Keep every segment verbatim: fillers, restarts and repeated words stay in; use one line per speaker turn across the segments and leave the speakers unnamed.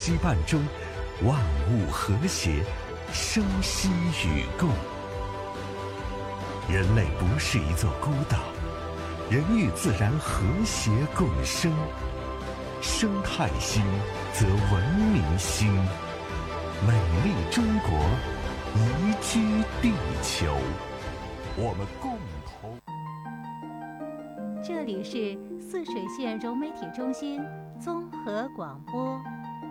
羁绊中，万物和谐，生息与共。人类不是一座孤岛，人与自然和谐共生。生态兴，则文明兴。美丽中国，宜居地球，我们共同。
这里是泗水县融媒体中心综合广播。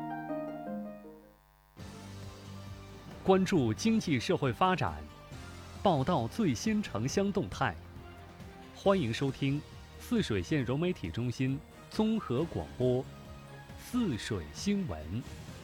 关注经济社会发展，报道最新城乡动态。欢迎收听泗水县融媒体中心综合广播泗水新闻。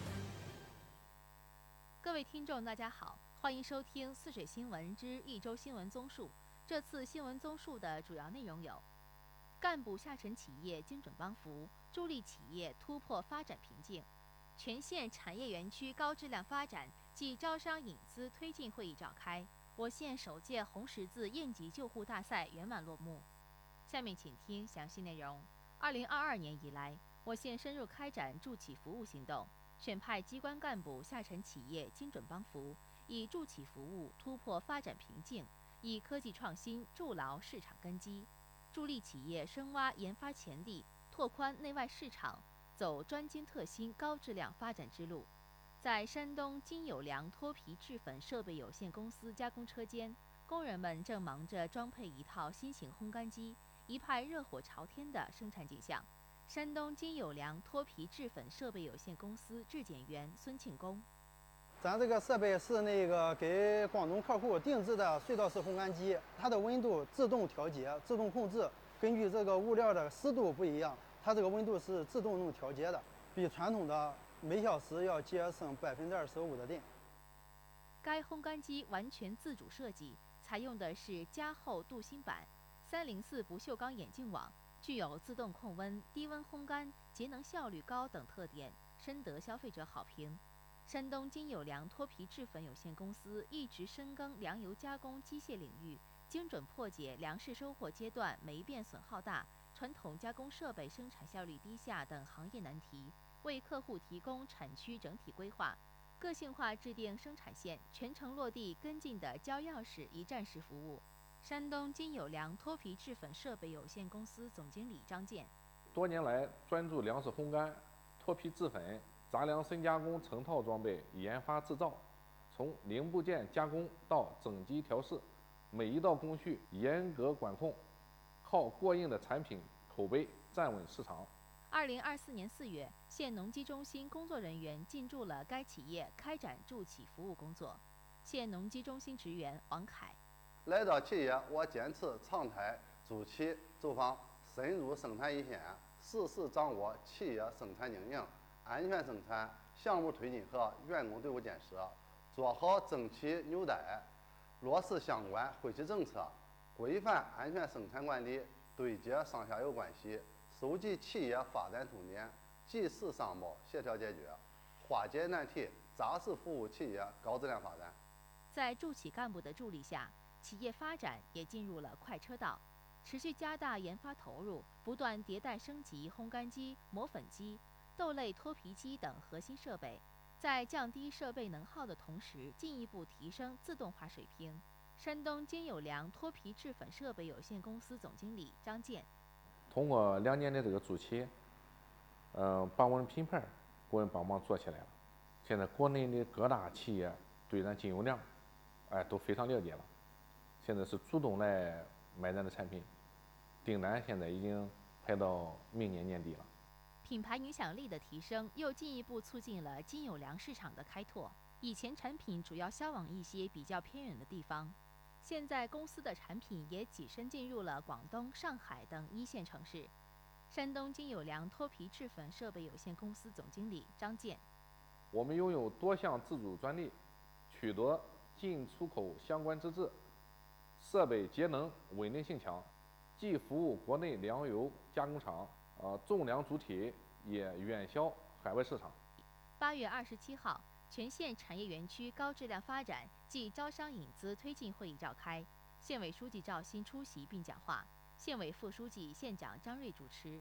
各位听众大家好，欢迎收听泗水新闻之一周新闻综述。这次新闻综述的主要内容有：干部下沉企业精准帮扶，助力企业突破发展瓶颈；全县产业园区高质量发展暨招商引资推进会议召开，我县首届红十字应急救护大赛圆满落幕。下面请听详细内容。二零二二年以来，我县深入开展助企服务行动，选派机关干部下沉企业精准帮扶，以助企服务突破发展瓶颈，以科技创新筑牢市场根基，助力企业深挖研发潜力，拓宽内外市场，走专精特新高质量发展之路。在山东金友良脱皮制粉设备有限公司加工车间，工人们正忙着装配一套新型烘干机，一派热火朝天的生产景象。山东金友良脱皮制粉设备有限公司质检员孙庆功：
咱这个设备是那个给广东客户定制的隧道式烘干机，它的温度自动调节、自动控制，根据这个物料的湿度不一样，它这个温度是自动能调节的，比传统的每小时要节省百分之二十五的电。
该烘干机完全自主设计，采用的是加厚镀锌板、三零四不锈钢眼镜网，具有自动控温、低温烘干、节能效率高等特点，深得消费者好评。山东金友良脱皮制粉有限公司一直深耕粮油加工机械领域，精准破解粮食收获阶段霉变损耗大、传统加工设备生产效率低下等行业难题，为客户提供产区整体规划、个性化制定生产线，全程落地跟进的交钥匙一站式服务。山东金友良脱皮制粉设备有限公司总经理张健：
多年来专注粮食烘干、脱皮制粉、杂粮深加工成套装备研发制造，从零部件加工到整机调试，每一道工序严格管控，靠过硬的产品口碑站稳市场。
二零二四年四月，县农机中心工作人员进驻了该企业，开展助企服务工作。县农机中心职员王凯：
来到企业，我坚持常态助企走访，深入生产一线，实时掌握企业生产经营、安全生产、项目推进和员工队伍建设，做好整齐纽带，落实相关会企政策，规范安全生产管理，对接上下游关系，收集企业发展痛点，及时上报，协调解决，化解难题，扎实服务企业高质量发展。
在助企干部的助力下，企业发展也进入了快车道，持续加大研发投入，不断迭代升级烘干机、磨粉机、豆类脱皮机等核心设备，在降低设备能耗的同时，进一步提升自动化水平。山东金友良脱皮制粉设备有限公司总经理张健：
通过两年的这个助企，呃，把我们品牌给我们帮忙做起来了。现在国内的各大企业对咱金友良，哎，都非常了解了。现在是主动来买咱的产品，订单现在已经排到明年年底了。
品牌影响力的提升，又进一步促进了金友良市场的开拓。以前产品主要销往一些比较偏远的地方，现在公司的产品也跻身进入了广东、上海等一线城市。山东金友良脱皮制粉设备有限公司总经理张健：
我们拥有多项自主专利，取得进出口相关资质，设备节能稳定性强，既服务国内粮油加工厂，呃，重粮主体也远销海外市场。
八月二十七号，全县产业园区高质量发展暨招商引资推进会议召开，县委书记赵鑫出席并讲话，县委副书记、县长张瑞主持。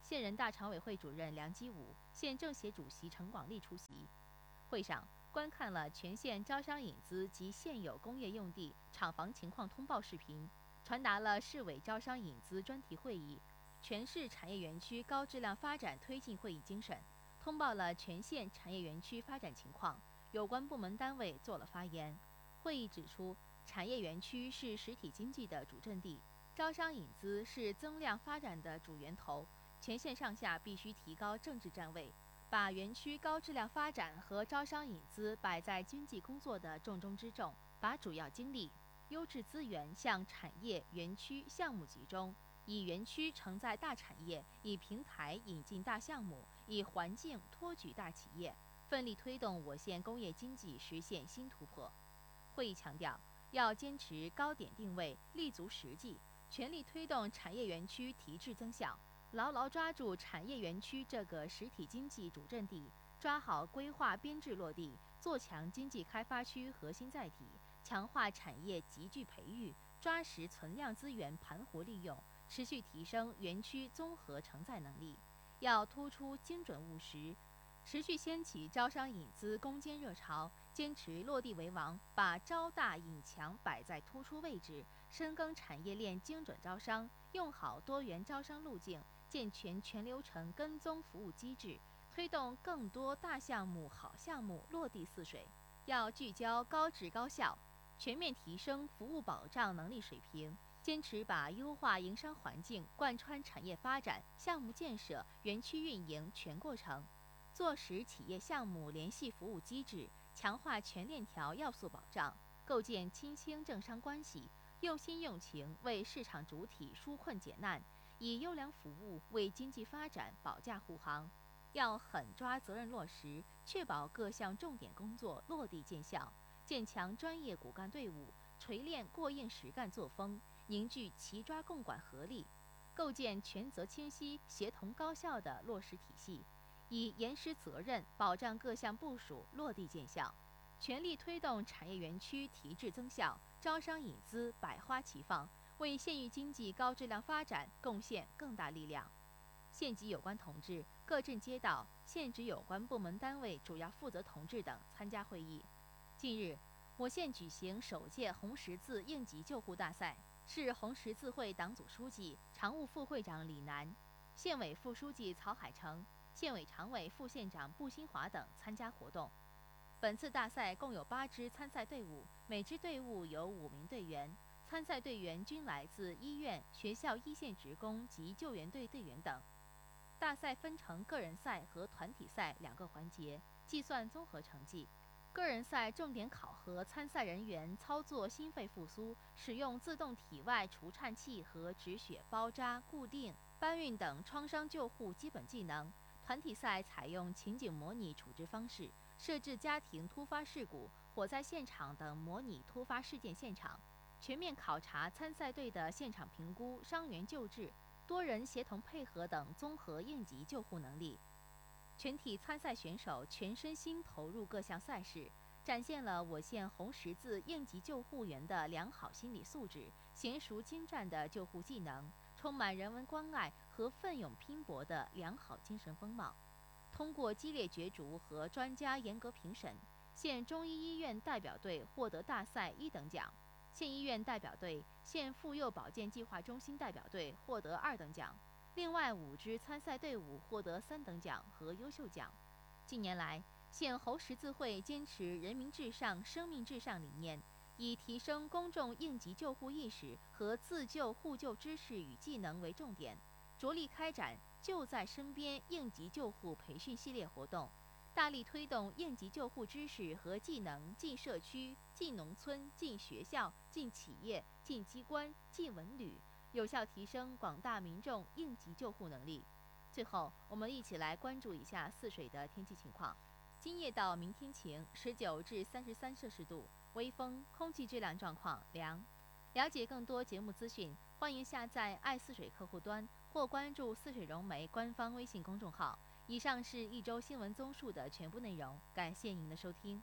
县人大常委会主任梁基武、县政协主席陈广利出席。会上观看了全县招商引资及现有工业用地、厂房情况通报视频，传达了市委招商引资专题会议、全市产业园区高质量发展推进会议精神，通报了全县产业园区发展情况。有关部门单位做了发言。会议指出，产业园区是实体经济的主阵地，招商引资是增量发展的主源头，全县上下必须提高政治站位，把园区高质量发展和招商引资摆在经济工作的重中之重，把主要精力、优质资源向产业、园区、项目集中，以园区承载大产业，以平台引进大项目，以环境托举大企业，奋力推动我县工业经济实现新突破。会议强调，要坚持高点定位，立足实际，全力推动产业园区提质增效，牢牢抓住产业园区这个实体经济主阵地，抓好规划编制落地，做强经济开发区核心载体，强化产业集聚培育，抓实存量资源盘活利用，持续提升园区综合承载能力。要突出精准务实，持续掀起招商引资攻坚热潮，坚持落地为王，把招大引强摆在突出位置，深耕产业链精准招商，用好多元招商路径，健全全流程跟踪服务机制，推动更多大项目、好项目落地似水。要聚焦高质高效，全面提升服务保障能力水平，坚持把优化营商环境贯穿产业发展、项目建设、园区运营全过程，做实企业项目联系服务机制，强化全链条要素保障，构建亲清政商关系，用心用情为市场主体纾困解难，以优良服务为经济发展保驾护航。要狠抓责任落实，确保各项重点工作落地见效，建强专业骨干队伍，锤炼过硬实干作风，凝聚齐抓共管合力，构建权责清晰、协同高效的落实体系，以严实责任保障各项部署落地见效，全力推动产业园区提质增效，招商引资百花齐放，为县域经济高质量发展贡献更大力量。县级有关同志、各镇街道、县直有关部门单位主要负责同志等参加会议。近日，我县举行首届红十字应急救护大赛，市红十字会党组书记、常务副会长李楠、县委副书记曹海成、县委常委、副县长布新华等参加活动。本次大赛共有八支参赛队伍，每支队伍有五名队员，参赛队员均来自医院、学校一线职工及救援队队员等。大赛分成个人赛和团体赛两个环节，计算综合成绩。个人赛重点考核参赛人员操作心肺复苏、使用自动体外除颤器和止血、包扎、固定、搬运等创伤救护基本技能。团体赛采用情景模拟处置方式，设置家庭突发事故、火灾现场等模拟突发事件现场，全面考察参赛队的现场评估、伤员救治、多人协同配合等综合应急救护能力。全体参赛选手全身心投入各项赛事，展现了我县红十字应急救护员的良好心理素质、娴熟精湛的救护技能、充满人文关爱和奋勇拼搏的良好精神风貌。通过激烈角逐和专家严格评审，县中医医院代表队获得大赛一等奖，县医院代表队、县妇幼保健计划中心代表队获得二等奖。另外五支参赛队伍获得三等奖和优秀奖。近年来，县红十字会坚持人民至上、生命至上理念，以提升公众应急救护意识和自救互救知识与技能为重点，着力开展就在身边应急救护培训系列活动，大力推动应急救护知识和技能进社区、进农村、进学校、进企业、进机关、进文旅，有效提升广大民众应急救护能力。最后，我们一起来关注一下泗水的天气情况。今夜到明天晴，十九至三十三摄氏度，微风，空气质量状况良。了解更多节目资讯，欢迎下载爱泗水客户端或关注泗水融媒官方微信公众号。以上是一周新闻综述的全部内容，感谢您的收听。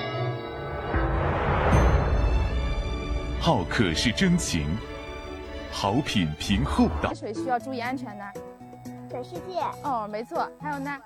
好客是真情， 好品评厚道。
水需要注意安全呢。
水世界
哦，没错。还有呢，